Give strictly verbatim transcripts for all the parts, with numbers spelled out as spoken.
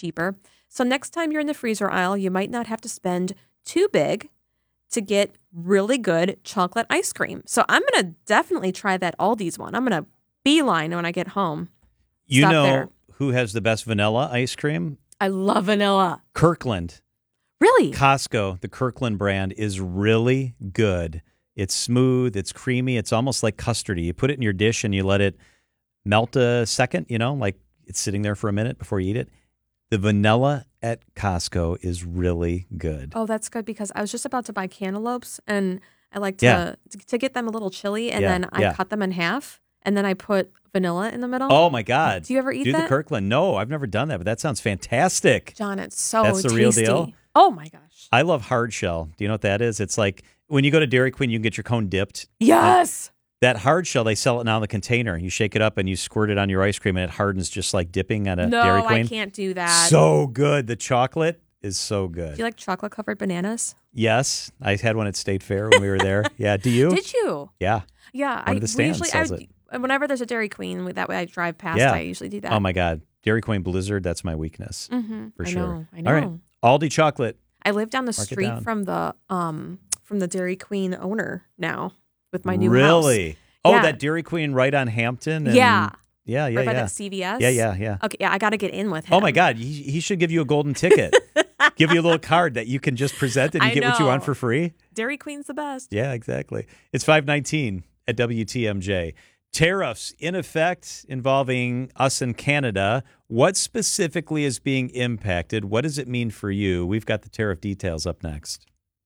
cheaper. So next time you're in the freezer aisle, you might not have to spend too big to get really good chocolate ice cream. So I'm going to definitely try that Aldi's one. I'm going to beeline when I get home. You Stop know there. Who has the best vanilla ice cream? I love vanilla. Kirkland. Really? Costco, the Kirkland brand, is really good. It's smooth. It's creamy. It's almost like custardy. You put it in your dish and you let it melt a second, you know, like it's sitting there for a minute before you eat it. The vanilla at Costco is really good. Oh, that's good because I was just about to buy cantaloupes and I like to Yeah. to, to get them a little chilly and Yeah, then I yeah. cut them in half and then I put vanilla in the middle. Oh, my God. Do you ever eat Do that? the Kirkland. No, I've never done that, but that sounds fantastic. John, it's so That's the tasty. real deal? Oh, my gosh. I love hard shell. Do you know what that is? It's like when you go to Dairy Queen, you can get your cone dipped. Yes. That hard shell, they sell it now in the container. You shake it up and you squirt it on your ice cream and it hardens just like dipping on a No, Dairy Queen. I can't do that. So good. The chocolate is so good. Do you like chocolate covered bananas? Yes. I had one at State Fair when we were there. Yeah. Do you? Did you? Yeah. Yeah. One I of the stands usually sells I, whenever there's a Dairy Queen, that way I drive past, Yeah. I usually do that. Oh, my God. Dairy Queen Blizzard, that's my weakness. Mm-hmm. For I sure. know. I know. All right. Aldi chocolate. I live down the Mark it street down. from the um from the Dairy Queen owner now with my new house. Really? Oh, Yeah. that Dairy Queen right on Hampton? And Yeah. Yeah, yeah, Right by yeah. that C V S. Yeah, yeah, yeah. Okay, yeah, I got to get in with him. Oh, my God. He, he should give you a golden ticket. Give you a little card that you can just present and you I get what you know. want for free. Dairy Queen's the best. Yeah, exactly. It's five nineteen at W T M J. Tariffs in effect involving us and Canada. What specifically is being impacted? What does it mean for you? We've got the tariff details up next.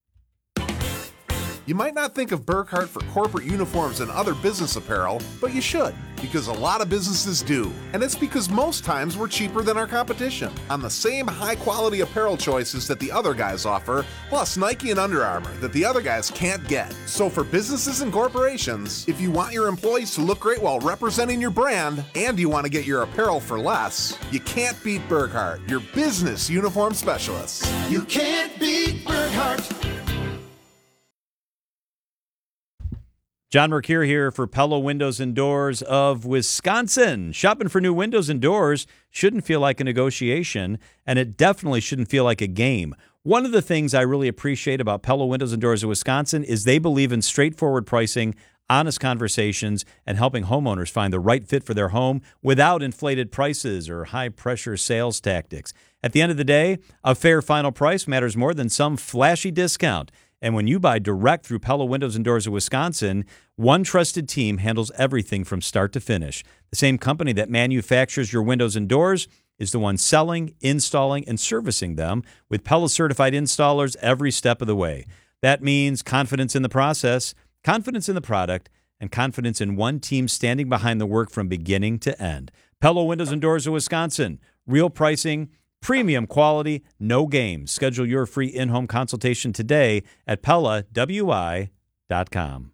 You might not think of Burkhart for corporate uniforms and other business apparel, but you should, because a lot of businesses do. And it's because most times we're cheaper than our competition on the same high-quality apparel choices that the other guys offer, plus Nike and Under Armour that the other guys can't get. So for businesses and corporations, if you want your employees to look great while representing your brand, and you want to get your apparel for less, you can't beat Burkhart, your business uniform specialists. You can't beat Burkhart. John Mercure here for Pella Windows and Doors of Wisconsin. Shopping for new windows and doors shouldn't feel like a negotiation, and it definitely shouldn't feel like a game. One of the things I really appreciate about Pella Windows and Doors of Wisconsin is they believe in straightforward pricing, honest conversations, and helping homeowners find the right fit for their home without inflated prices or high-pressure sales tactics. At the end of the day, a fair final price matters more than some flashy discount. And when you buy direct through Pella Windows and Doors of Wisconsin, one trusted team handles everything from start to finish. The same company that manufactures your windows and doors is the one selling, installing, and servicing them with Pella-certified installers every step of the way. That means confidence in the process, confidence in the product, and confidence in one team standing behind the work from beginning to end. Pella Windows and Doors of Wisconsin. Real pricing, premium quality, no games. Schedule your free in-home consultation today at Pella W I dot com.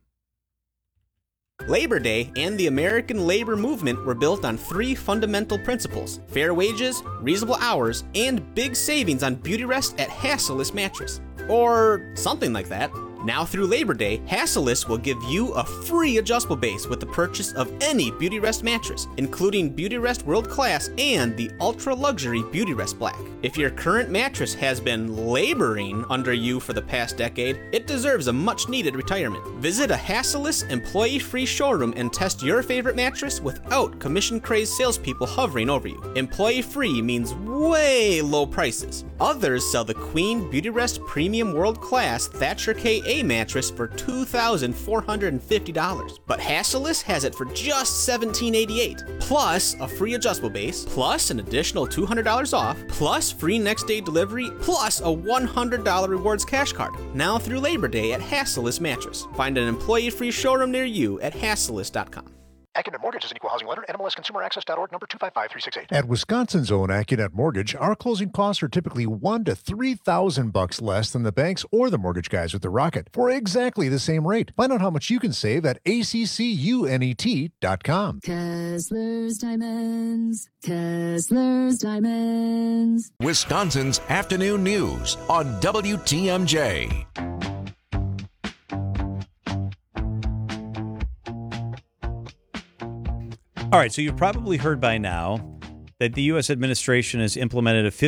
Labor Day and the American labor movement were built on three fundamental principles: fair wages, reasonable hours, and big savings on Beauty Rest at Hassellus Mattress. Or something like that. Now through Labor Day, Hassellus will give you a free adjustable base with the purchase of any Beauty Rest mattress, including Beauty Rest World Class and the ultra luxury Beauty Rest Black. If your current mattress has been laboring under you for the past decade, it deserves a much needed retirement. Visit a Hassellus employee-free showroom and test your favorite mattress without commission-crazed salespeople hovering over you. Employee-free means way low prices. Others sell the Queen Beauty Rest Premium World Class Thatcher K A mattress for two thousand four hundred fifty dollars, but Hassellus has it for just seventeen eighty-eight, plus a free adjustable base, plus an additional two hundred dollars off, plus free next day delivery, plus a one hundred dollars rewards cash card. Now through Labor Day at Hassellus Mattress. Find an employee-free showroom near you at hassellus dot com. Accunet Mortgage is an equal housing lender. N M L S Consumer Access dot org, number two five five three six eight. At Wisconsin's own Accunet Mortgage, our closing costs are typically one to three thousand bucks less than the banks or the mortgage guys with the Rocket for exactly the same rate. Find out how much you can save at A C C U N E T dot com. Kessler's Diamonds. Kessler's Diamonds. Wisconsin's afternoon news on W T M J. All right, so you've probably heard by now that the U S administration has implemented a